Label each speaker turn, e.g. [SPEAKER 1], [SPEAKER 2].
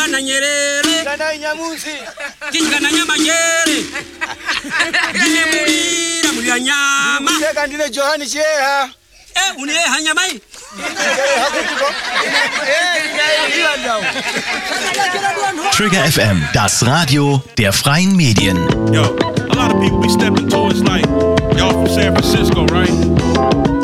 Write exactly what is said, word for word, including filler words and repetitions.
[SPEAKER 1] Bwana Nyerere
[SPEAKER 2] Kana nyamusi
[SPEAKER 1] Kinga nyama jere Dine mulira mulya nyama
[SPEAKER 2] Ndeka ndine Johani Cheha
[SPEAKER 1] Eh une hanya mai
[SPEAKER 3] Trigger F M, das Radio der freien Medien.
[SPEAKER 4] Yo, a lot of people be stepping towards like, y'all from San Francisco, right?